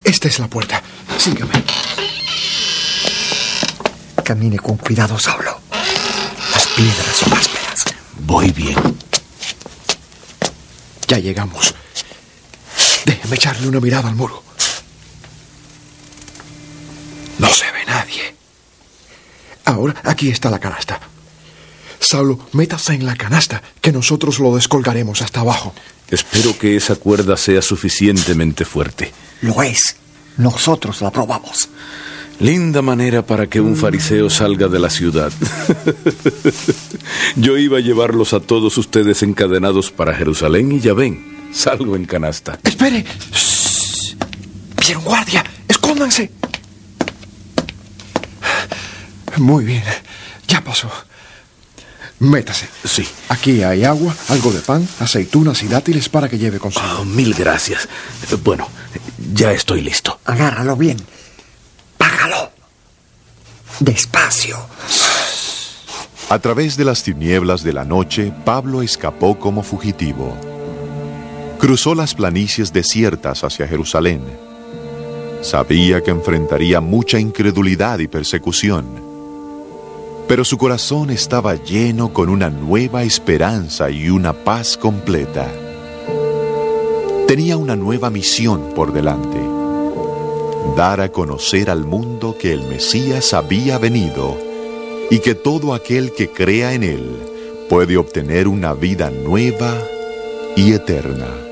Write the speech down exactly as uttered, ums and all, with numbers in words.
Esta es la puerta. Sígame. Camine con cuidado, Saulo. Las piedras son ásperas. Voy bien. Ya llegamos. Déjeme echarle una mirada al muro. No se ve nadie. Ahora, aquí está la canasta. Saulo, métase en la canasta, que nosotros lo descolgaremos hasta abajo. Espero que esa cuerda sea suficientemente fuerte. Lo es. Nosotros la probamos. Linda manera para que un fariseo salga de la ciudad. Yo iba a llevarlos a todos ustedes encadenados para Jerusalén y ya ven, salgo en canasta. ¡Espere! ¡Shh! ¡Vieron guardia! ¡Escóndanse! Muy bien, ya pasó. Métase. Sí. Aquí hay agua, algo de pan, aceitunas y dátiles para que lleve consigo. Oh, mil gracias. Bueno, ya estoy listo. Agárralo bien. Págalo. Despacio. A través de las tinieblas de la noche, Pablo escapó como fugitivo. Cruzó las planicies desiertas hacia Jerusalén. Sabía que enfrentaría mucha incredulidad y persecución. Pero su corazón estaba lleno con una nueva esperanza y una paz completa. Tenía una nueva misión por delante: dar a conocer al mundo que el Mesías había venido y que todo aquel que crea en él puede obtener una vida nueva y eterna.